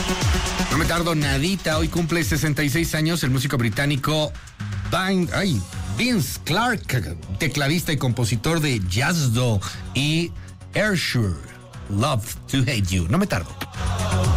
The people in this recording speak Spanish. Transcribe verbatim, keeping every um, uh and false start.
No me tardo nadita. Hoy cumple sesenta y seis años el músico británico Vin- ay, Vince Clarke, tecladista y compositor de Jazz Doll y Ayrshire, Love to Hate You. No me tardo.